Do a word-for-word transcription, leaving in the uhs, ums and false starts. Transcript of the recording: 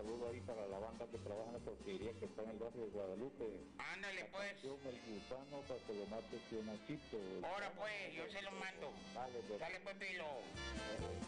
saludo ahí para la banda que trabaja en la tortillería que está en el barrio de Guadalupe. Ándale La pues. canción El Gusano para que lo mate Nachito. Ahora pues, yo se lo mando. Dale, pues. Dale pues, Pilo.